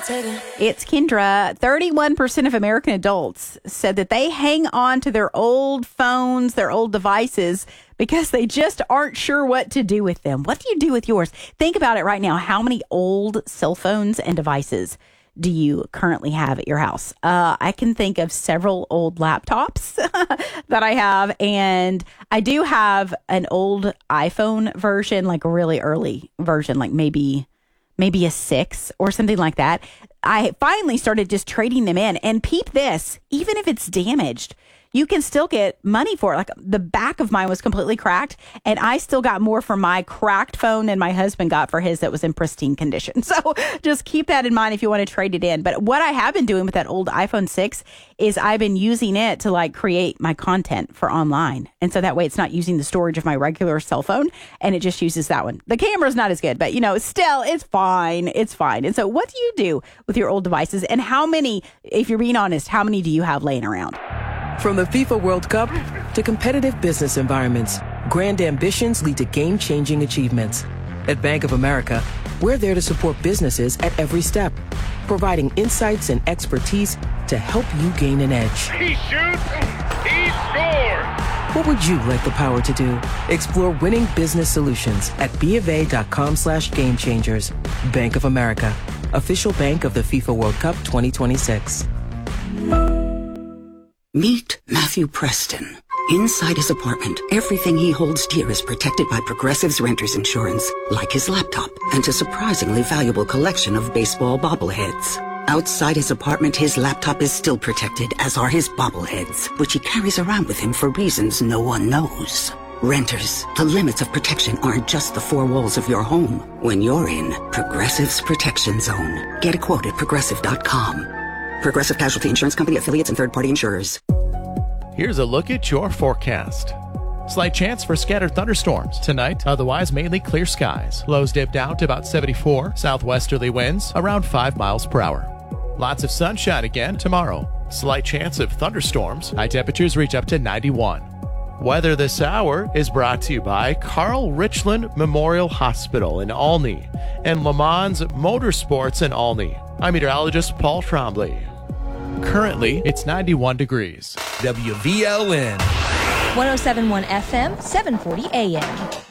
It's Kendra. 31% of American adults said that they hang on to their old phones, their old devices, because they just aren't sure what to do with them. What do you do with yours? Think about it right now. How many old cell phones and devices do you currently have at your house? I can think of several old laptops that I have, and I do have an old iPhone version, like a really early version, like maybe a 6 or something like that. I finally started just trading them in. And peep this, even if it's damaged, you can still get money for it. Like the back of mine was completely cracked, and I still got more for my cracked phone than my husband got for his that was in pristine condition. So just keep that in mind if you want to trade it in. But what I have been doing with that old iPhone 6 is I've been using it to like create my content for online. And so that way it's not using the storage of my regular cell phone, and it just uses that one. The camera's not as good, but still it's fine. It's fine. And so what do you do with your old devices, and how many, if you're being honest, how many do you have laying around? From the FIFA World Cup to competitive business environments, grand ambitions lead to game-changing achievements. At Bank of America, we're there to support businesses at every step, providing insights and expertise to help you gain an edge. He shoots, he scores! What would you like the power to do? Explore winning business solutions at BofA.com/gamechangers. Bank of America, official bank of the FIFA World Cup 2026. Meet Matthew Preston. Inside his apartment, everything he holds dear is protected by Progressive's renter's insurance, like his laptop and a surprisingly valuable collection of baseball bobbleheads. Outside his apartment, his laptop is still protected, as are his bobbleheads, which he carries around with him for reasons no one knows. Renters, the limits of protection aren't just the four walls of your home. When you're in Progressive's Protection Zone, get a quote at Progressive.com. Progressive Casualty Insurance Company, affiliates, and third-party insurers. Here's a look at your forecast. Slight chance for scattered thunderstorms tonight, otherwise mainly clear skies. Lows dip down to about 74, southwesterly winds around 5 miles per hour. Lots of sunshine again tomorrow. Slight chance of thunderstorms. High temperatures reach up to 91. Weather this hour is brought to you by Carl Richland Memorial Hospital in Olney and Le Mans Motorsports in Olney. I'm meteorologist Paul Trombley. Currently, it's 91 degrees. WVLN 107.1 FM, 740 AM.